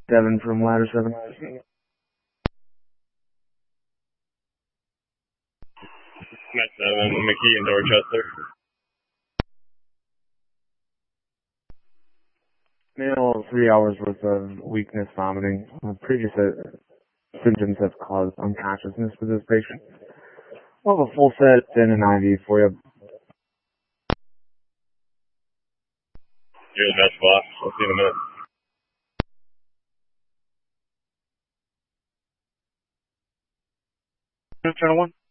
Devin from Ladder 7. Met 7, McKee in Dorchester. Male, 3 hours worth of weakness, vomiting. Previous symptoms have caused unconsciousness for this patient. We'll have a full set and an IV for you. Here's the match boss. I'll see you in a minute. Channel 1.